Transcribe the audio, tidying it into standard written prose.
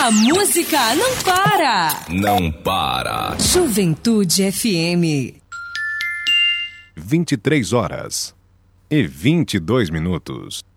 A música não para. Não para. Juventude FM. 23 horas e 22 minutos.